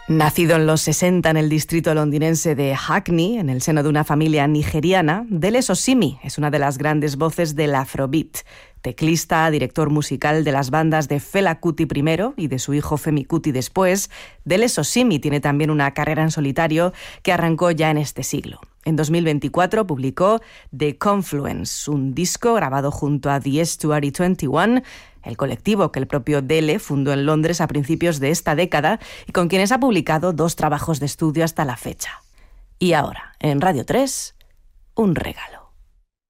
Nacido en los 60 en el distrito londinense de Hackney, en el seno de una familia nigeriana, Dele Sosimi es una de las grandes voces del Afrobeat. Teclista, director musical de las bandas de Fela Kuti primero y de su hijo Femi Kuti después, Dele Sosimi tiene también una carrera en solitario que arrancó ya en este siglo. En 2024 publicó The Confluence, un disco grabado junto a The Estuary 21, el colectivo que el propio Dele fundó en Londres a principios de esta década y con quienes ha publicado 2 trabajos de estudio hasta la fecha. Y ahora, en Radio 3, un regalo.